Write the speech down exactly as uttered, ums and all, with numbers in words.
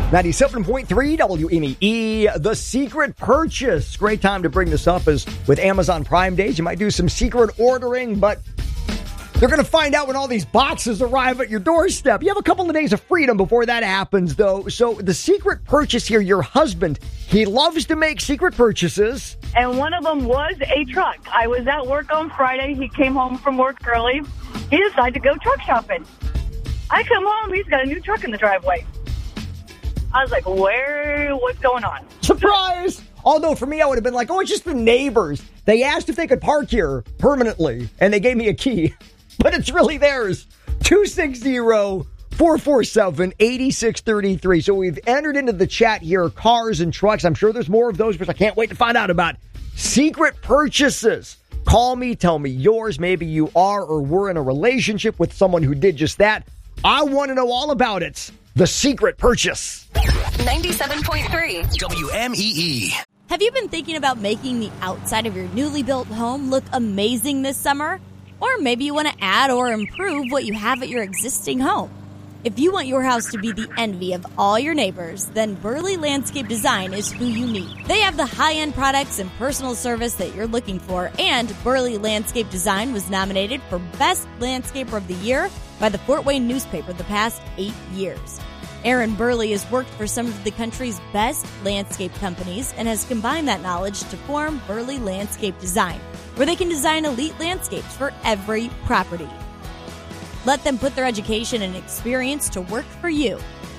ninety-seven point three W M E, The Secret Purchase. Great time to bring this up as with Amazon Prime Days. You might do some secret ordering, but they're going to find out when all these boxes arrive at your doorstep. You have a couple of days of freedom before that happens, though. So the secret purchase here, your husband, he loves to make secret purchases. And one of them was a truck. I was at work on Friday. He came home from work early. He decided to go truck shopping. I come home, he's got a new truck in the driveway. I was like, where, what's going on? Surprise! Although for me, I would have been like, oh, it's just the neighbors. They asked if they could park here permanently, and they gave me a key. But it's really theirs. two six zero, four four seven, eight six three three. So we've entered into the chat here, cars and trucks. I'm sure there's more of those, which I can't wait to find out about. Secret purchases. Call me, tell me yours. Maybe you are or were in a relationship with someone who did just that. I want to know all about it. The Secret Purchase. ninety-seven point three W M E E. Have you been thinking about making the outside of your newly built home look amazing this summer? Or maybe you want to add or improve what you have at your existing home. If you want your house to be the envy of all your neighbors, then Burley Landscape Design is who you need. They have the high-end products and personal service that you're looking for, and Burley Landscape Design was nominated for Best Landscaper of the Year by the Fort Wayne newspaper the past eight years. Aaron Burley has worked for some of the country's best landscape companies and has combined that knowledge to form Burley Landscape Design, where they can design elite landscapes for every property. Let them put their education and experience to work for you.